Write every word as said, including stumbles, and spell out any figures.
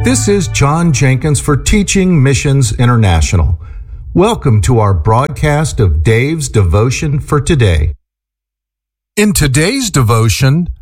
This is John Jenkins for Teaching Missions International. Welcome to our broadcast of Dave's Devotion for Today. In today's devotion,